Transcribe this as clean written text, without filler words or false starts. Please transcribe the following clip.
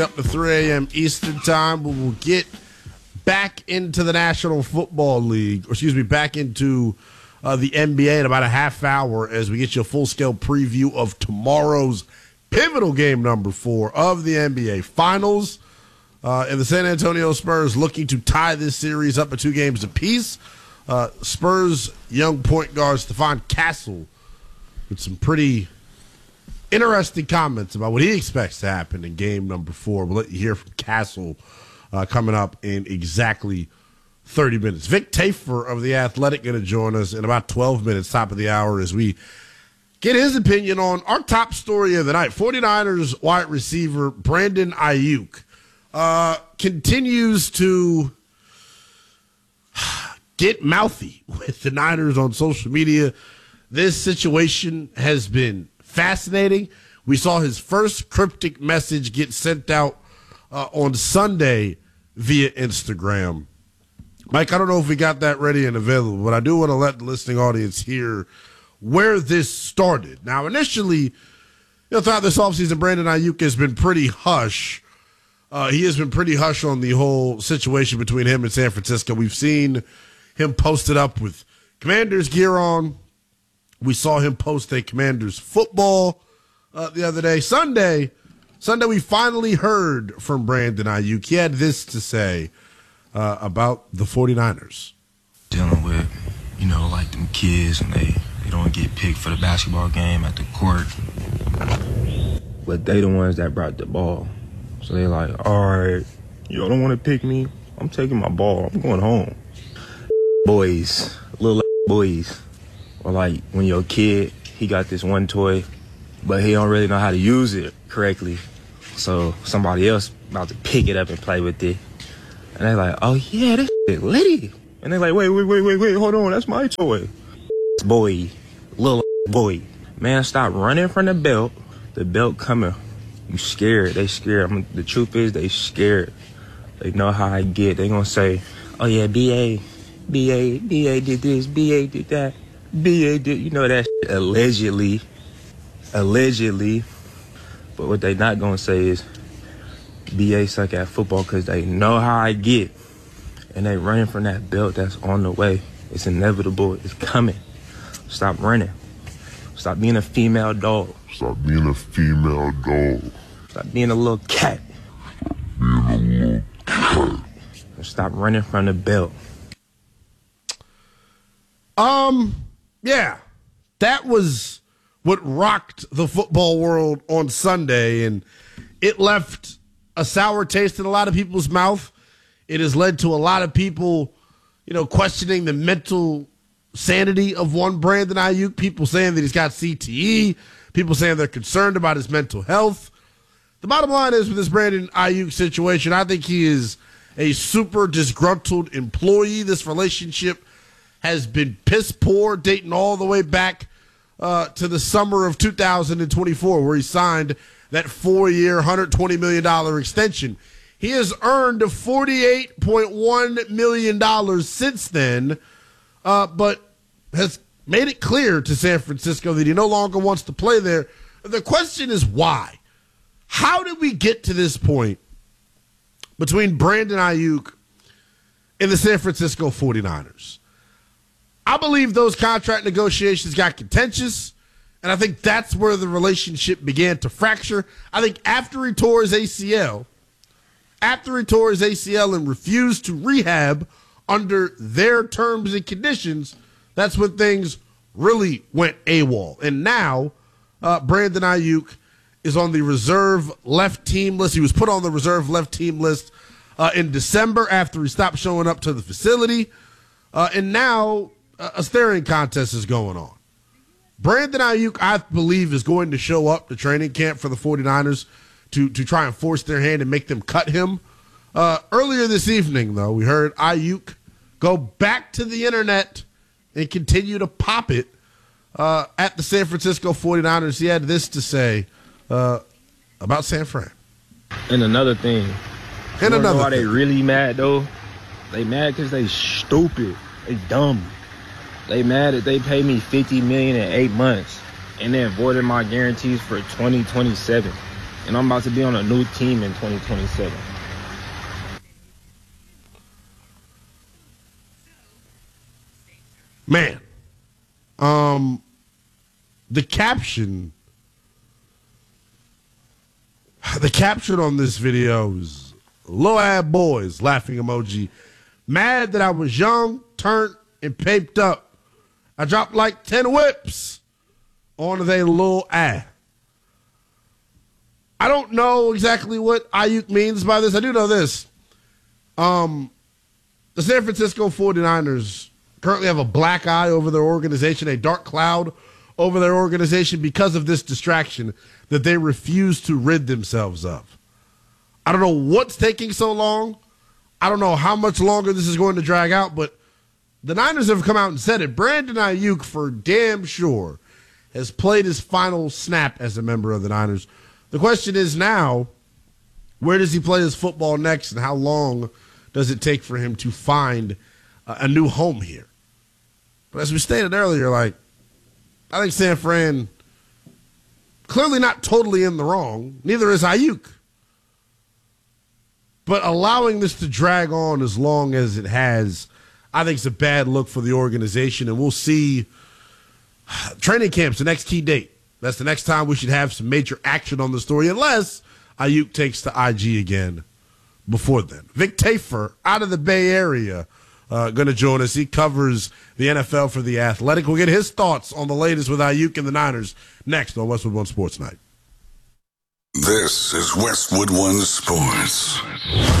Up to 3 a.m. Eastern time, we will get back into the National Football League, back into the NBA in about a half hour as we get you a full-scale preview of tomorrow's pivotal game number 4 of the NBA Finals. And the San Antonio Spurs looking to tie this series up at 2 games apiece. Spurs young point guard Stephon Castle with some pretty interesting comments about what he expects to happen in game number 4. We'll let you hear from Castle coming up in exactly 30 minutes. Vic Tafur of The Athletic going to join us in about 12 minutes, top of the hour, as we get his opinion on our top story of the night. 49ers wide receiver Brandon Aiyuk continues to get mouthy with the Niners on social media. This situation has been fascinating. We saw his first cryptic message get sent out on Sunday via Instagram. Mike, I don't know if we got that ready and available, but I do want to let the listening audience hear where this started. Now, initially, throughout this offseason, Brandon Aiyuk has been pretty hush. He has been pretty hush on the whole situation between him and San Francisco. We've seen him posted up with Commanders gear on. We saw him post a Commanders football the other day. Sunday, we finally heard from Brandon Aiyuk. He had this to say about the 49ers. Dealing with, like them kids and they don't get picked for the basketball game at the court. But they the ones that brought the ball. So they like, all right, y'all don't want to pick me? I'm taking my ball. I'm going home. Boys, little boys. Or like when your kid, he got this one toy, but he don't really know how to use it correctly. So somebody else about to pick it up and play with it. And they're like, oh yeah, this shit litty. And they're like, wait, hold on, that's my toy. Boy, little boy. Man, stop running from the belt. The belt coming. You scared, they scared. The truth is they scared. They know how I get. They gonna say, oh yeah, BA did this, BA did that. BA did, that shit allegedly. But what they not gonna say is BA suck at football because they know how I get. And they running from that belt that's on the way. It's inevitable. It's coming. Stop running. Stop being a female dog. Stop being a female dog. Stop being a little cat. Stop running from the belt. Yeah, that was what rocked the football world on Sunday, and it left a sour taste in a lot of people's mouth. It has led to a lot of people, questioning the mental sanity of one Brandon Aiyuk, people saying that he's got CTE, people saying they're concerned about his mental health. The bottom line is with this Brandon Aiyuk situation, I think he is a super disgruntled employee. This relationship has been piss poor, dating all the way back to the summer of 2024, where he signed that 4-year, $120 million extension. He has earned $48.1 million since then, but has made it clear to San Francisco that he no longer wants to play there. The question is why? How did we get to this point between Brandon Aiyuk and the San Francisco 49ers? I believe those contract negotiations got contentious, and I think that's where the relationship began to fracture. I think after he tore his ACL and refused to rehab under their terms and conditions, that's when things really went AWOL. And now Brandon Aiyuk is on the reserve left team list. He was put on the reserve left team list in December after he stopped showing up to the facility. And now a staring contest is going on. Brandon Aiyuk, I believe, is going to show up to training camp for the 49ers to try and force their hand and make them cut him. Earlier this evening, though, we heard Aiyuk go back to the internet and continue to pop it at the San Francisco 49ers. He had this to say about San Fran. And another thing. Why they really mad, though? They mad because they stupid. They dumb. They mad that they paid me $50 million in 8 months and then voided my guarantees for 2027. and I'm about to be on a new team in 2027. Man, the caption on this video is low ass boys laughing emoji. Mad that I was young, turned, and paped up. I dropped like 10 whips on they little ass. I don't know exactly what Ayuk means by this. I do know this. The San Francisco 49ers currently have a black eye over their organization, a dark cloud over their organization because of this distraction that they refuse to rid themselves of. I don't know what's taking so long. I don't know how much longer this is going to drag out, but the Niners have come out and said it. Brandon Ayuk, for damn sure, has played his final snap as a member of the Niners. The question is now, where does he play his football next, and how long does it take for him to find a new home here? But as we stated earlier, I think San Fran clearly not totally in the wrong. Neither is Ayuk. But allowing this to drag on as long as it has, I think it's a bad look for the organization, and we'll see. Training camp's the next key date. That's the next time we should have some major action on the story, unless Ayuk takes to IG again before then. Vic Tafur out of the Bay Area going to join us. He covers the NFL for The Athletic. We'll get his thoughts on the latest with Ayuk and the Niners next on Westwood One Sports Night. This is Westwood One Sports.